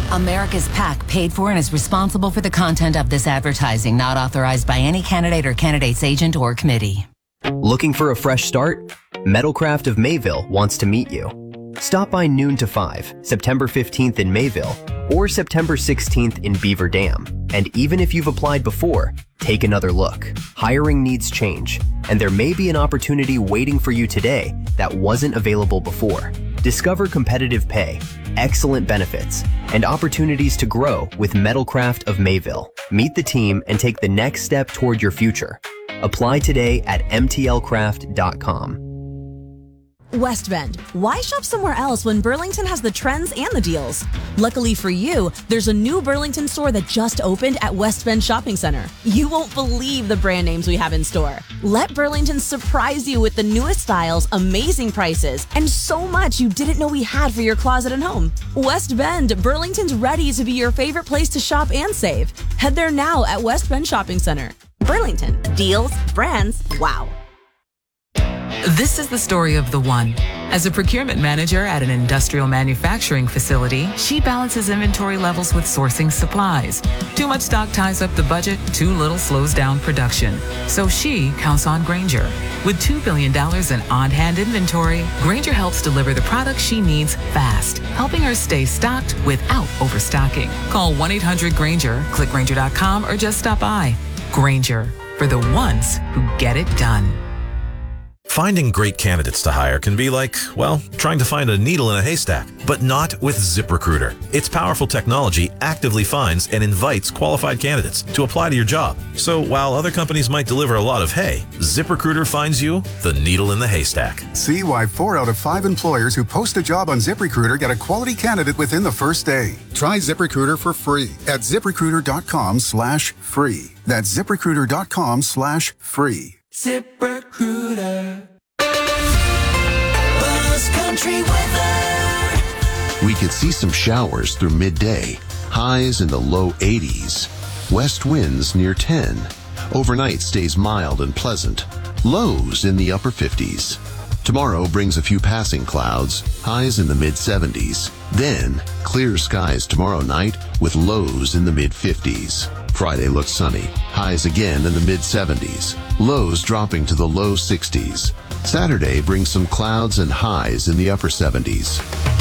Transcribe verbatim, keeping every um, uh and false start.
America's PAC paid for and is responsible for the content of this advertising, not authorized by any candidate or candidate's agent or committee. Looking for a fresh start? Metalcraft of Mayville wants to meet you. Stop by noon to five, September fifteenth in Mayville, or September sixteenth in Beaver Dam. And even if you've applied before, take another look. Hiring needs change, and there may be an opportunity waiting for you today that wasn't available before. Discover competitive pay, excellent benefits, and opportunities to grow with Metalcraft of Mayville. Meet the team and take the next step toward your future. Apply today at m t l craft dot com. West Bend. Why shop somewhere else when Burlington has the trends and the deals? Luckily for you, there's a new Burlington store that just opened at West Bend Shopping Center. You won't believe the brand names we have in store. Let Burlington surprise you with the newest styles, amazing prices, and so much you didn't know we had for your closet and home. West Bend, Burlington's ready to be your favorite place to shop and save. Head there now at West Bend Shopping Center. Burlington. Deals, brands, wow. This is the story of the one. As a procurement manager at an industrial manufacturing facility, she balances inventory levels with sourcing supplies. Too much stock ties up the budget, too little slows down production. So she counts on Grainger. With two billion dollars in on-hand inventory, Grainger helps deliver the products she needs fast, helping her stay stocked without overstocking. Call one eight hundred Grainger, click Grainger dot com, or just stop by. Grainger, for the ones who get it done. Finding great candidates to hire can be like, well, trying to find a needle in a haystack, but not with ZipRecruiter. Its powerful technology actively finds and invites qualified candidates to apply to your job. So while other companies might deliver a lot of hay, ZipRecruiter finds you the needle in the haystack. See why four out of five employers who post a job on ZipRecruiter get a quality candidate within the first day. Try ZipRecruiter for free at ZipRecruiter dot com slash free. That's ZipRecruiter dot com slash free. ZipRecruiter. Buzz Country weather. We could see some showers through midday. Highs in the low eighties. West winds near ten. Overnight stays mild and pleasant. Lows in the upper fifties. Tomorrow brings a few passing clouds. Highs in the mid seventies. Then clear skies tomorrow night with lows in the mid fifties. Friday looks sunny. Highs again in the mid seventies. Lows dropping to the low sixties. Saturday brings some clouds and highs in the upper seventies.